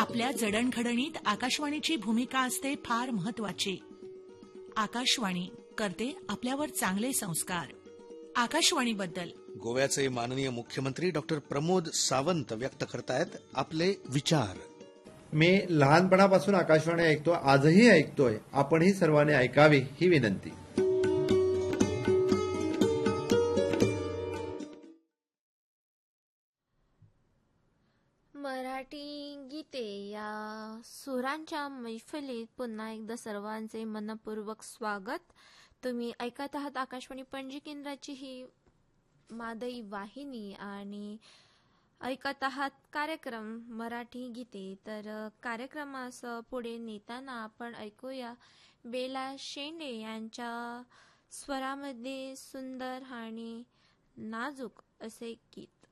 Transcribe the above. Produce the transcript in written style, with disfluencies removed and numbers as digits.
आपल्या जडणघडणीत आकाशवाणीची भूमिका असते फार महत्वाची. आकाशवाणी करते आपल्यावर चांगले संस्कार. आकाशवाणीबद्दल गोव्याचे माननीय मुख्यमंत्री डॉक्टर प्रमोद सावंत व्यक्त करतायत आपले विचार. मी लहानपणापासून आकाशवाणी ऐकतो, आजही ऐकतोय. आपणही सर्वांनी ऐकावी ही विनंती. मराठी गीते या सुरांच्या मैफिलीत पुन्हा एकदा सर्वांचे मनपूर्वक स्वागत. तुम्ही ऐकत आहात आकाशवाणी पणजी केंद्राची ही मादई वाहिनी आणि ऐकत आहात कार्यक्रम मराठी गीते. तर कार्यक्रमास पुढे नेताना आपण ऐकूया बेला शेंडे यांच्या स्वरामध्ये सुंदर आणि नाजूक असे गीत.